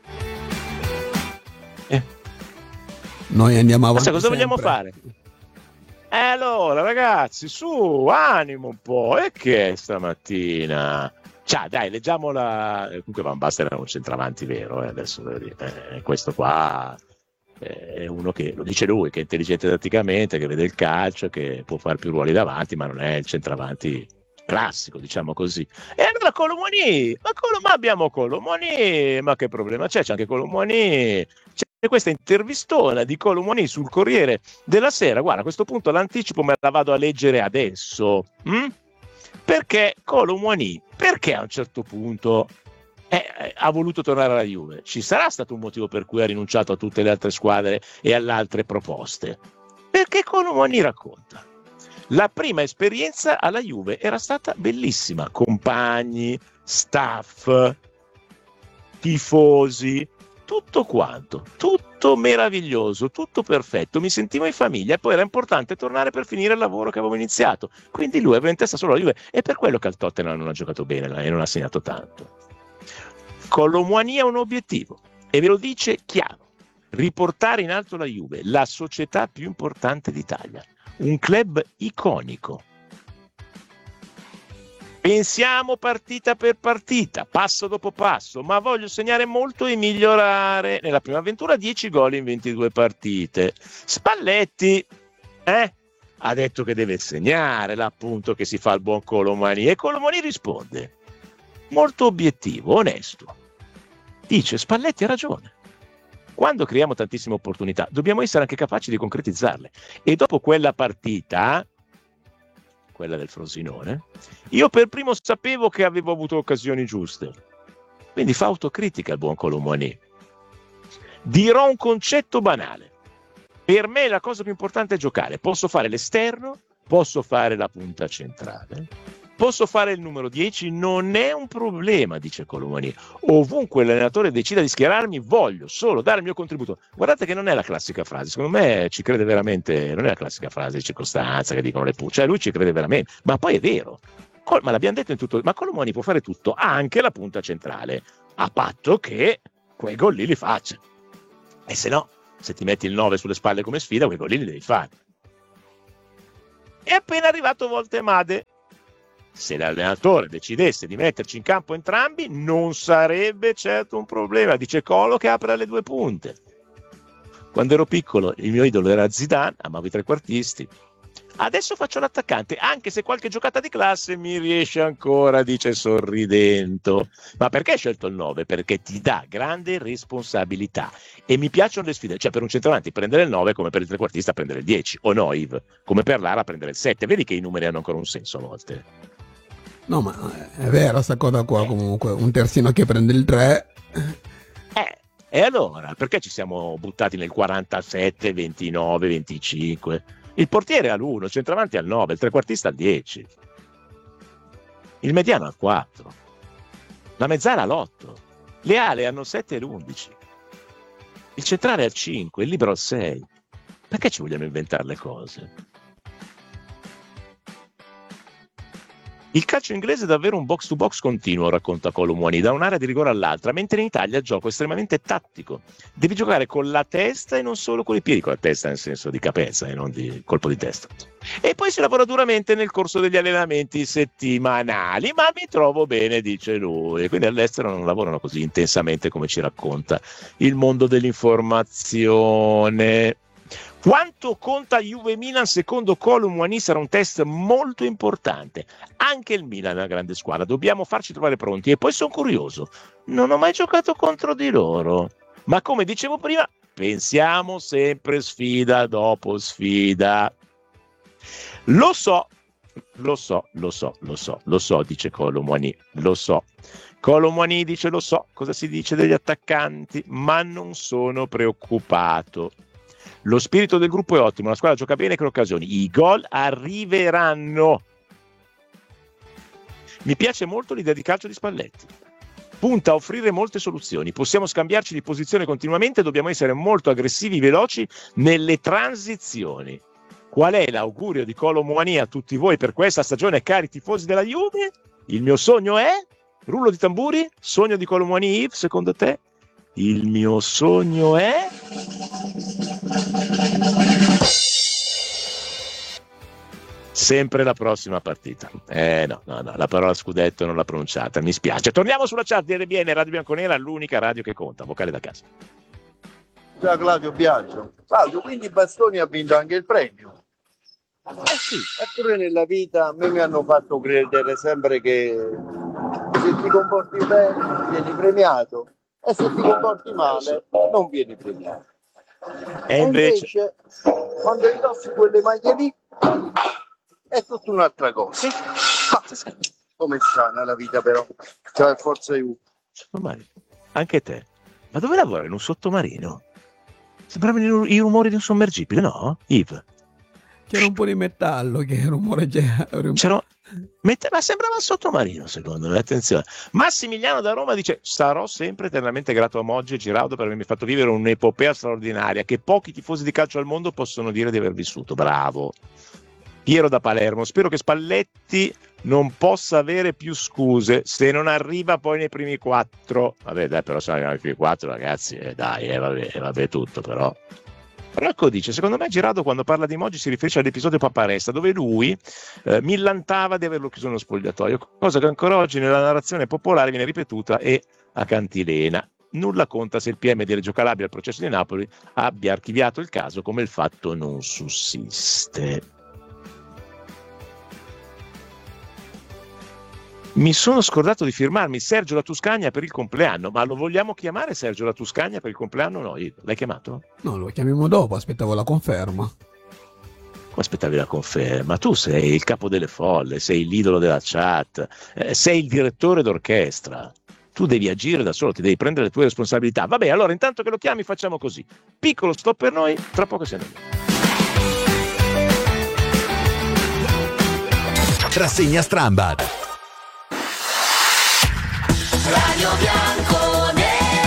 Noi andiamo avanti. Cosa vogliamo fare? Allora, ragazzi, su, animo un po', e che è stamattina? Ciao, dai, leggiamola. Comunque Van Basten era un centravanti vero, adesso questo qua è uno che, lo dice lui, che è intelligente tatticamente, che vede il calcio, che può fare più ruoli davanti, ma non è il centravanti classico, diciamo così. E allora Colomoni, ma abbiamo Colomoni, ma che problema c'è? C'è anche Colomoni. C'è questa intervistona di Colomoni sul Corriere della Sera. Guarda, a questo punto l'anticipo me la vado a leggere adesso. Perché Colomoni, perché a un certo punto ha voluto tornare alla Juve? Ci sarà stato un motivo per cui ha rinunciato a tutte le altre squadre e alle altre proposte? Perché Colomoni racconta: la prima esperienza alla Juve era stata bellissima, compagni, staff, tifosi, tutto quanto, tutto meraviglioso, tutto perfetto, mi sentivo in famiglia e poi era importante tornare per finire il lavoro che avevo iniziato, quindi lui aveva in testa solo la Juve, e per quello che al Tottenham non ha giocato bene e non ha segnato tanto. Colomoni è un obiettivo e ve lo dice chiaro: riportare in alto la Juve, la società più importante d'Italia, un club iconico. Pensiamo partita per partita, passo dopo passo, ma voglio segnare molto e migliorare. Nella prima avventura 10 gol in 22 partite. Spalletti ha detto che deve segnare, l'appunto che si fa il buon Colomani, e Colomani risponde molto obiettivo, onesto. Dice: Spalletti ha ragione. Quando creiamo tantissime opportunità dobbiamo essere anche capaci di concretizzarle, e dopo quella partita, quella del Frosinone, io per primo sapevo che avevo avuto occasioni giuste, quindi fa autocritica il buon Colomani. Dirò un concetto banale. Per me la cosa più importante è giocare. Posso fare l'esterno, posso fare la punta centrale, posso fare il numero 10, non è un problema, dice Kolo Muani. Ovunque l'allenatore decida di schierarmi, voglio solo dare il mio contributo. Guardate che non è la classica frase, secondo me ci crede veramente, non è la classica frase di circostanza che dicono le cioè lui ci crede veramente, ma poi è vero. Ma l'abbiamo detto in tutto, ma Kolo Muani può fare tutto, anche la punta centrale, a patto che quei gol lì li faccia. E se no, se ti metti il 9 sulle spalle come sfida, quei gol lì li devi fare. È appena arrivato Voltemade. Se l'allenatore decidesse di metterci in campo entrambi, non sarebbe certo un problema. Dice Colo che apre alle 2 punte. Quando ero piccolo, il mio idolo era Zidane, amavo i trequartisti. Adesso faccio l'attaccante, anche se qualche giocata di classe mi riesce ancora, dice sorridendo. Ma perché hai scelto il 9? Perché ti dà grande responsabilità e mi piacciono le sfide. Cioè, per un centravanti prendere il 9 è come per il trequartista prendere il 10, o no, Yves? Come per Lara prendere il 7. Vedi che i numeri hanno ancora un senso a volte. No, ma è vera sta cosa qua comunque. Un terzino che prende il 3... E allora, perché ci siamo buttati nel 47, 29, 25? Il portiere all'1, il centravanti al 9, il trequartista al 10, il mediano al 4, la mezzala all'8, le ali hanno 7 e l'11, il centrale al 5, il libero al 6. Perché ci vogliamo inventare le cose? Il calcio inglese è davvero un box to box continuo, racconta Kolo Muani, da un'area di rigore all'altra, mentre in Italia il gioco è estremamente tattico. Devi giocare con la testa e non solo con i piedi, con la testa nel senso di capenza e non di colpo di testa. E poi si lavora duramente nel corso degli allenamenti settimanali, ma mi trovo bene, dice lui. Quindi all'estero non lavorano così intensamente come ci racconta il mondo dell'informazione. Quanto conta Juve-Milan secondo Kolo Muani sarà un test molto importante. Anche il Milan è una grande squadra, dobbiamo farci trovare pronti. E poi sono curioso, non ho mai giocato contro di loro, ma come dicevo prima, pensiamo sempre sfida dopo sfida. Lo so, dice Kolo Muani, lo so. Kolo Muani dice lo so, cosa si dice degli attaccanti, ma non sono preoccupato. Lo spirito del gruppo è ottimo, la squadra gioca bene con occasioni, i gol arriveranno. Mi piace molto l'idea di calcio di Spalletti. Punta a offrire molte soluzioni, possiamo scambiarci di posizione continuamente, dobbiamo essere molto aggressivi, veloci nelle transizioni. Qual è l'augurio di Kolo Muani a tutti voi per questa stagione, cari tifosi della Juve? Il mio sogno è? Rullo di tamburi? Sogno di Kolo Muani, Yves, secondo te? Il mio sogno è... sempre la prossima partita. No, la parola scudetto non l'ha pronunciata, mi spiace. Torniamo sulla chat di RBN, Radio Bianconera, l'unica radio che conta, vocale da casa. Ciao Claudio Biagio. Claudio, quindi Bastoni ha vinto anche il premio? Sì. Eppure nella vita a me mi hanno fatto credere sempre che se ti comporti bene vieni premiato e se ti comporti male non vieni premiato. E invece quando indossi quelle maglie lì è tutta un'altra cosa. Come strana la vita però, cioè forza io. Anche te, ma dove lavora? In un sottomarino? Sembravano i rumori di un sommergibile, no? Yves? C'era un po' di metallo, che rumore c'era. Ma sembrava un sottomarino, secondo me, attenzione. Massimiliano da Roma dice: sarò sempre eternamente grato a Moggi e Giraudo per avermi fatto vivere un'epopea straordinaria che pochi tifosi di calcio al mondo possono dire di aver vissuto. Bravo. Piero da Palermo, spero che Spalletti non possa avere più scuse se non arriva poi nei primi 4. Vabbè, dai, però se non arriva nei primi 4, ragazzi, vabbè tutto, però. Rocco dice: secondo me Giraudo quando parla di Moggi si riferisce all'episodio Paparesta, dove lui millantava di averlo chiuso nello spogliatoio, cosa che ancora oggi nella narrazione popolare viene ripetuta e a cantilena. Nulla conta se il PM di Reggio Calabria al processo di Napoli abbia archiviato il caso come il fatto non sussiste. Mi sono scordato di firmarmi Sergio La Tuscagna per il compleanno, ma lo vogliamo chiamare Sergio La Tuscagna per il compleanno? No, l'hai chiamato? No, lo chiamiamo dopo, aspettavo la conferma. Come aspettavi la conferma? Tu sei il capo delle folle, sei l'idolo della chat, sei il direttore d'orchestra. tu devi agire da solo, ti devi prendere le tue responsabilità. Vabbè, allora intanto che lo chiami facciamo così. Piccolo stop per noi, tra poco siamo lì. Rassegna Strambad. Radio Bianconera.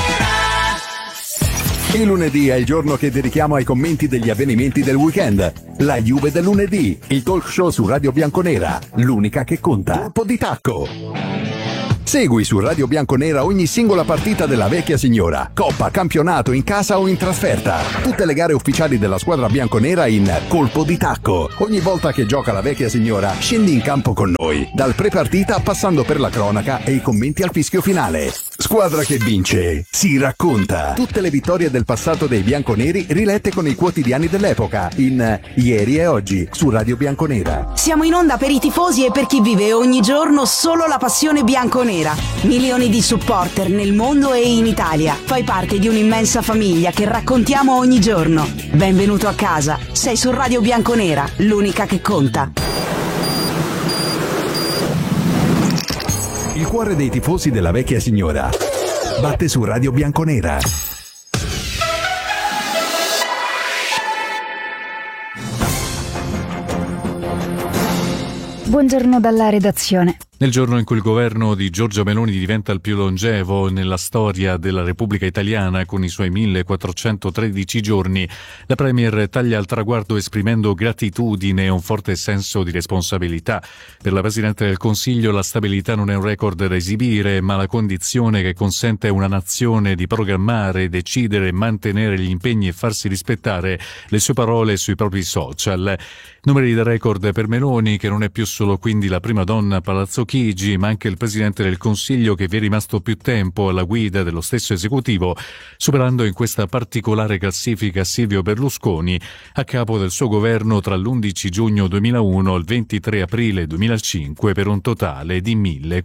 Il lunedì è il giorno che dedichiamo ai commenti degli avvenimenti del weekend. La Juve del lunedì, il talk show su Radio Bianconera, l'unica che conta. Colpo di tacco. Segui su Radio Bianconera ogni singola partita della vecchia signora, coppa, campionato, in casa o in trasferta. Tutte le gare ufficiali della squadra bianconera in Colpo di Tacco. Ogni volta che gioca la vecchia signora, scendi in campo con noi, dal pre-partita passando per la cronaca e i commenti al fischio finale. Squadra che vince, si racconta. Tutte le vittorie del passato dei bianconeri rilette con i quotidiani dell'epoca in Ieri e Oggi su Radio Bianconera. Siamo in onda per i tifosi e per chi vive ogni giorno solo la passione bianconera. Milioni di supporter nel mondo e in Italia. Fai parte di un'immensa famiglia che raccontiamo ogni giorno. Benvenuto a casa. Sei su Radio Bianconera, l'unica che conta. Il cuore dei tifosi della vecchia signora batte su Radio Bianconera. Buongiorno dalla redazione. Nel giorno in cui il governo di Giorgia Meloni diventa il più longevo nella storia della Repubblica Italiana con i suoi 1413 giorni, la Premier taglia al traguardo esprimendo gratitudine e un forte senso di responsabilità. Per la Presidente del Consiglio la stabilità non è un record da esibire, ma la condizione che consente a una nazione di programmare, decidere, mantenere gli impegni e farsi rispettare le sue parole sui propri social. Numeri da record per Meloni, che non è più solo quindi la prima donna a Palazzo Chigi, ma anche il Presidente del Consiglio che vi è rimasto più tempo alla guida dello stesso esecutivo, superando in questa particolare classifica Silvio Berlusconi, a capo del suo governo tra l'11 giugno 2001 e il 23 aprile 2005 per un totale di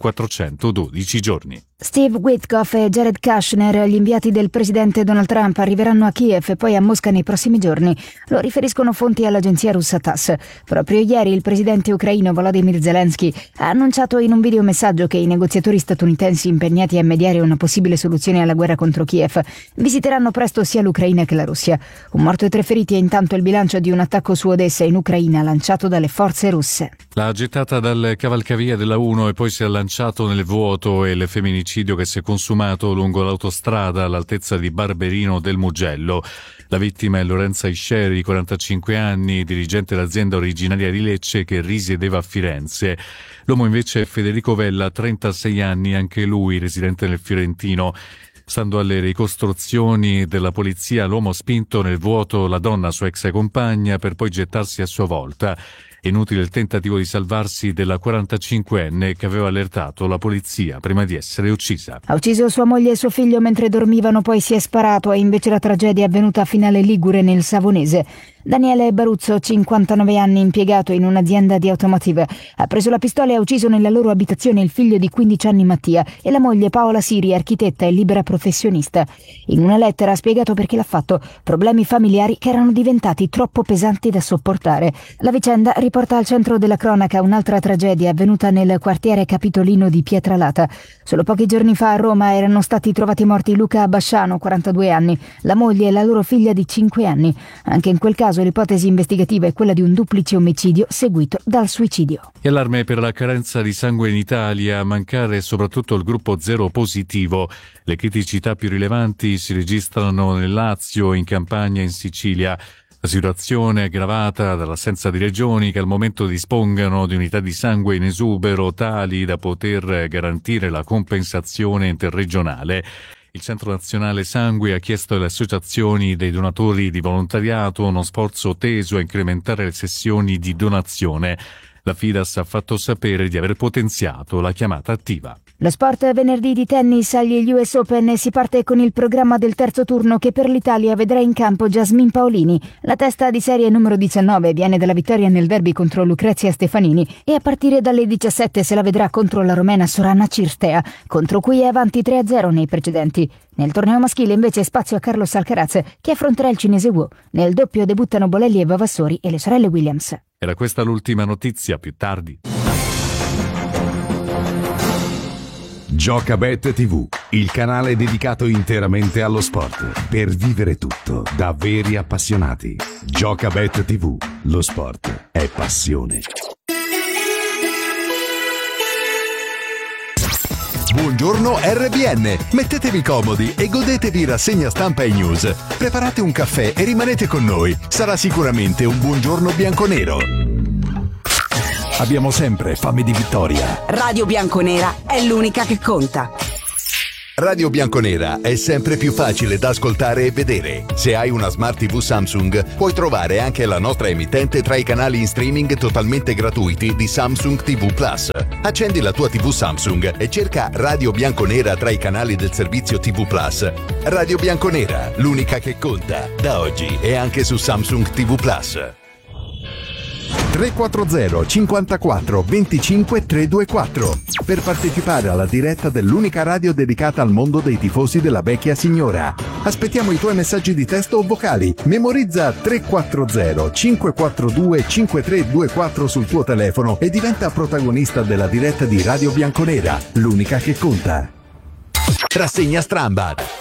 1412 giorni. Steve Witkoff e Jared Kushner, gli inviati del presidente Donald Trump, arriveranno a Kiev e poi a Mosca nei prossimi giorni. Lo riferiscono fonti all'agenzia russa TASS. Proprio ieri il presidente ucraino Volodymyr Zelensky ha annunciato in un videomessaggio che i negoziatori statunitensi impegnati a mediare una possibile soluzione alla guerra contro Kiev visiteranno presto sia l'Ucraina che la Russia. Un morto e 3 feriti è intanto il bilancio di un attacco su Odessa in Ucraina lanciato dalle forze russe. L'ha gettata dal cavalcavia della 1 e poi si è lanciato nel vuoto e il femminicidio che si è consumato lungo l'autostrada all'altezza di Barberino del Mugello. La vittima è Lorenza Isceri, 45 anni, dirigente dell'azienda originaria di Lecce che risiedeva a Firenze. L'uomo invece è Federico Vella, 36 anni, anche lui residente nel Fiorentino. Stando alle ricostruzioni della polizia, l'uomo ha spinto nel vuoto la donna, sua ex compagna, per poi gettarsi a sua volta. Inutile il tentativo di salvarsi della 45enne che aveva allertato la polizia prima di essere uccisa. Ha ucciso sua moglie e suo figlio mentre dormivano, poi si è sparato e invece la tragedia è avvenuta a Finale Ligure nel Savonese. Daniele Baruzzo, 59 anni, impiegato in un'azienda di automotive, ha preso la pistola e ha ucciso nella loro abitazione il figlio di 15 anni Mattia e la moglie Paola Siri, architetta e libera professionista. In una lettera ha spiegato perché l'ha fatto: problemi familiari che erano diventati troppo pesanti da sopportare. La vicenda riporta al centro della cronaca un'altra tragedia avvenuta nel quartiere capitolino di Pietralata. Solo pochi giorni fa a Roma erano stati trovati morti Luca Basciano, 42 anni, la moglie e la loro figlia di 5 anni. Anche in quel caso l'ipotesi investigativa è quella di un duplice omicidio seguito dal suicidio. E allarme per la carenza di sangue in Italia, a mancare soprattutto il gruppo zero positivo. Le criticità più rilevanti si registrano nel Lazio, in Campania e in Sicilia. La situazione è aggravata dall'assenza di regioni che al momento dispongano di unità di sangue in esubero tali da poter garantire la compensazione interregionale. Il Centro Nazionale Sangue ha chiesto alle associazioni dei donatori di volontariato uno sforzo teso a incrementare le sessioni di donazione. La FIDAS ha fatto sapere di aver potenziato la chiamata attiva. Lo sport venerdì di tennis agli US Open e si parte con il programma del terzo turno che per l'Italia vedrà in campo Jasmine Paolini. La testa di serie numero 19 viene dalla vittoria nel derby contro Lucrezia Stefanini e a partire dalle 17 se la vedrà contro la romena Sorana Cirstea, contro cui è avanti 3-0 nei precedenti. Nel torneo maschile invece spazio a Carlos Alcaraz che affronterà il cinese Wu. Nel doppio debuttano Bolelli e Vavassori e le sorelle Williams. Era questa l'ultima notizia, più tardi. Giocabet TV, il canale dedicato interamente allo sport, per vivere tutto da veri appassionati. Giocabet TV, lo sport è passione. Buongiorno RBN, mettetevi comodi e godetevi rassegna stampa e news. Preparate un caffè e rimanete con noi, sarà sicuramente un buongiorno bianconero. Abbiamo sempre fame di vittoria. Radio Bianconera è l'unica che conta. Radio Bianconera è sempre più facile da ascoltare e vedere. Se hai una Smart TV Samsung, puoi trovare anche la nostra emittente tra i canali in streaming totalmente gratuiti di Samsung TV Plus. Accendi la tua TV Samsung e cerca Radio Bianconera tra i canali del servizio TV Plus. Radio Bianconera, l'unica che conta, da oggi e anche su Samsung TV Plus. 340 54 25 324 per partecipare alla diretta dell'unica radio dedicata al mondo dei tifosi della vecchia signora. Aspettiamo i tuoi messaggi di testo o vocali. Memorizza 340 542 5324 sul tuo telefono e diventa protagonista della diretta di Radio Bianconera, l'unica che conta. Rassegna Strambad.